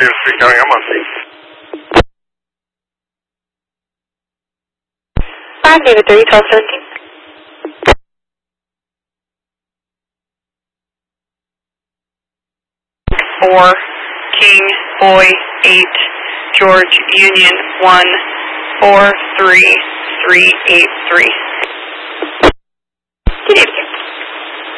Davis 3 County, I'm on scene. 5 David 3, 1217. 4 King Boy 8 George Union 1 43383.